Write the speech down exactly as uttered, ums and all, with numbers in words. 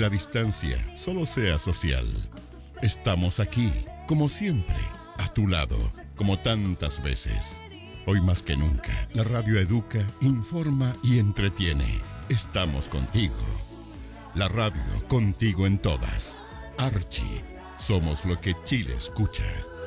la distancia solo sea social. Estamos aquí, como siempre, a tu lado, como tantas veces. Hoy más que nunca, la radio educa, informa y entretiene. Estamos contigo. La radio contigo en todas. Archie, somos lo que Chile escucha.